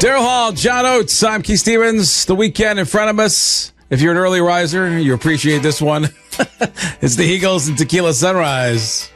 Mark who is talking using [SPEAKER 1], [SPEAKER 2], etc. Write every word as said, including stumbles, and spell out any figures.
[SPEAKER 1] Daryl Hall, John Oates, I'm Keith Stevens. The weekend in front of us. If you're an early riser, you appreciate this one. It's the Eagles and Tequila Sunrise.